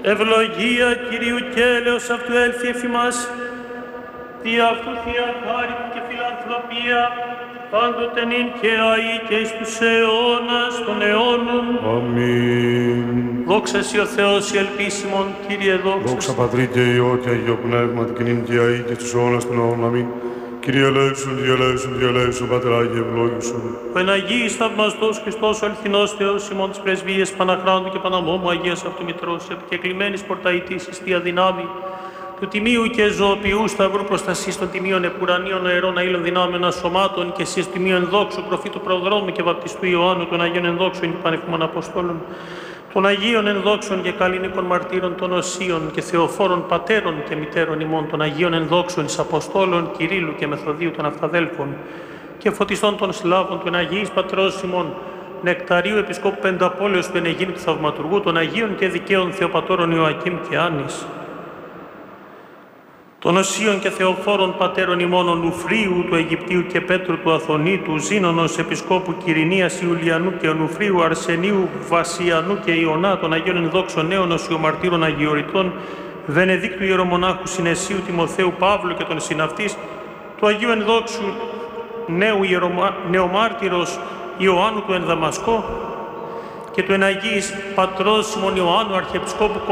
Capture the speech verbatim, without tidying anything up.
Ευλογία Κυρίου και έλεος αυτού έλθει εφ' ημάς, δια αυτού Θεία χάρη και φιλανθρωπία, πάντοτε νυν και αεί και εις τους αιώνας των αιώνων. Αμήν. Δόξα σοι ο Θεός η ελπίσιμον, Κύριε δόξα. Δόξα Πατρί και Υιό και Αγίο Πνεύματι και νυν και αεί και στους αιώνας των αιώνων. Αμήν. Κύριε ελέησον, Κύριε ελέησον, Κύριε ελέησον, Πάτερ Άγιε ευλόγησον. Ο εν Αγίης θαυμαστός Χριστός ο αληθινός Θεός ημών της πρεσβείας Παναχράντου και Παναμόμου Αγίας αυτού Μητρός, επικεκλημένης πορταητής εις Θεία δυνάμει, του τιμίου και ζωοποιού σταυρού προστασίας των τιμίων επουρανίων αερών αήλων δυνάμεων ασωμάτων και εσείς τιμίων ενδόξου προφήτου προδρόμου και βαπτιστού Ιωάννου των Αγίων ενδόξων και πανεφημών Αποστόλων, των Αγίων ενδόξων και καλλινίκων μαρτύρων των Οσίων και Θεοφόρων πατέρων και μητέρων ημών, των Αγίων ενδόξων εις Αποστόλων Κυρίλλου και Μεθοδίου των Αυταδέλφων και φωτιστών των Σλάβων, του εν Αγίης Πατρός ημών, Νεκταρίου Επισκόπου Πενταπόλεως του εν Αιγίνη του Θαυματουργού, των Αγίων και Δικαίων Θεοπατώρων Ιωακήμ και Άννης, των Οσίων και Θεοφόρων πατέρων ημών Ονουφρίου του Αιγυπτίου και Πέτρου του Αθωνίτου, Ζήνωνος Επισκόπου Κυρινίας Ιουλιανού και Ονουφρίου, Αρσενίου Βασιανού και Ιωνά, των Αγίων Ενδόξων Νέων Οσιομαρτύρων Αγιοριτών, Βενεδίκτου Ιερομονάχου Συνεσίου Τιμοθέου Παύλου και των Συναυτής, του Αγίου Ενδόξου Νέου Ιερομα... Νεομάρτυρος Ιωάννου του Ενδαμασκό και του εν Αγίης Πατρός Σιμών Ιωάννου Αρχιεπισκόπου